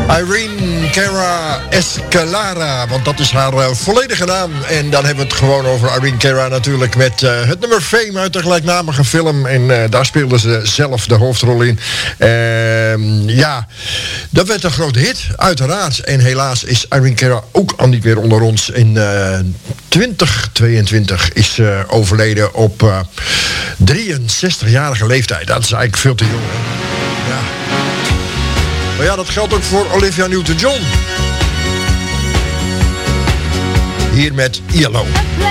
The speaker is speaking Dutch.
Irene Cara Escalera, want dat is haar volledige naam. En dan hebben we het gewoon over Irene Cara natuurlijk met het nummer Fame uit de gelijknamige film. En daar speelde ze zelf de hoofdrol in. Ja, dat werd een grote hit, uiteraard. En helaas is Irene Cara ook al niet meer onder ons. In 2022 is ze overleden op 63-jarige leeftijd. Dat is eigenlijk veel te jong, hè? Ja. Maar ja, dat geldt ook voor Olivia Newton-John. Hier met ILO.